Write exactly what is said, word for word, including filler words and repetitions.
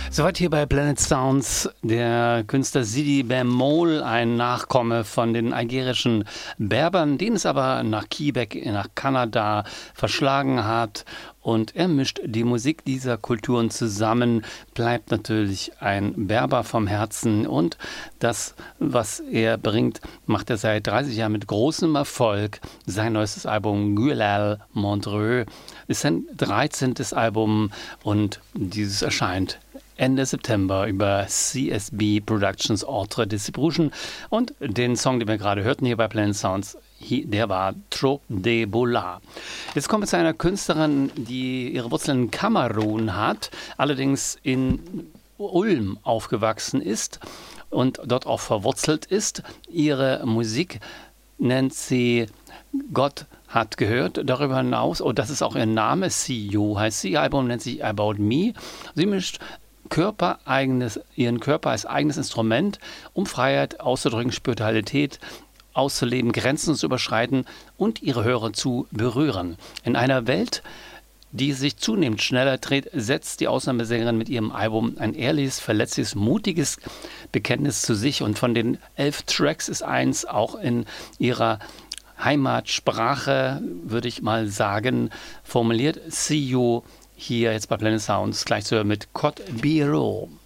Soweit hier bei Planet Sounds der Künstler Sidi Bemol, ein Nachkomme von den algerischen Berbern, den es aber nach Quebec, nach Kanada verschlagen hat. Und er mischt die Musik dieser Kulturen zusammen, bleibt natürlich ein Berber vom Herzen. Und das, was er bringt, macht er seit dreißig Jahren mit großem Erfolg. Sein neuestes Album Gueulal Montreux ist sein dreizehntes Album und dieses erscheint Ende September über C S B Productions Autre Distribution. Und den Song, den wir gerade hörten hier bei Planet Sounds, der war Trop de Bola. Jetzt kommen wir zu einer Künstlerin, die ihre Wurzeln in Kamerun hat, allerdings in Ulm aufgewachsen ist und dort auch verwurzelt ist. Ihre Musik nennt sie Gott hat gehört. Darüber hinaus, oh, das ist auch ihr Name, See You heißt sie. Ihr Album nennt sich About Me. Sie mischt Körpereigenes, ihren Körper als eigenes Instrument, um Freiheit auszudrücken, Spiritualität auszuleben, Grenzen zu überschreiten und ihre Hörer zu berühren. In einer Welt, die sich zunehmend schneller dreht, setzt die Ausnahmesängerin mit ihrem Album ein ehrliches, verletzliches, mutiges Bekenntnis zu sich. Und von den elf Tracks ist eins auch in ihrer Heimatsprache, würde ich mal sagen, formuliert. See You hier jetzt bei Planet Sounds, gleich zu hören mit Code Biro.